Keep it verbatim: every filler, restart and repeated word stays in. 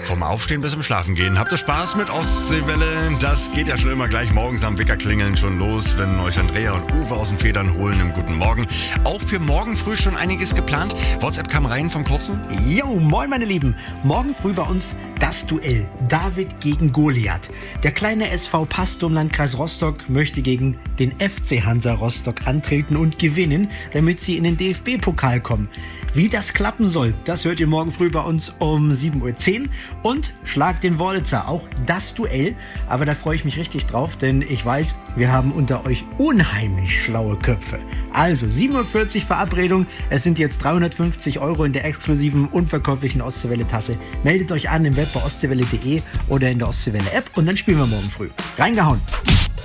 Vom Aufstehen bis zum Schlafen gehen. Habt ihr Spaß mit Ostseewelle? Das geht ja schon immer gleich morgens am Wecker klingeln schon los, wenn euch Andrea und Uwe aus den Federn holen im Guten Morgen. Auch für morgen früh schon einiges geplant. WhatsApp kam rein vom Kurzen. Jo, moin meine Lieben. Morgen früh bei uns das Duell David gegen Goliath. Der kleine S V Pastor im Landkreis Rostock möchte gegen den F C Hansa Rostock antreten und gewinnen, damit sie in den D F B-Pokal kommen. Wie das klappen soll, das hört ihr morgen früh bei uns um sieben Uhr zehn. Und Schlag den Wurlitzer, auch das Duell. Aber da freue ich mich richtig drauf, denn ich weiß, wir haben unter euch unheimlich schlaue Köpfe. Also sieben Uhr vierzig Verabredung. Es sind jetzt dreihundertfünfzig Euro in der exklusiven, unverkäuflichen Ostseewelle-Tasse. Meldet euch an im Web bei ostseewelle punkt de oder in der Ostseewelle-App und dann spielen wir morgen früh. Reingehauen!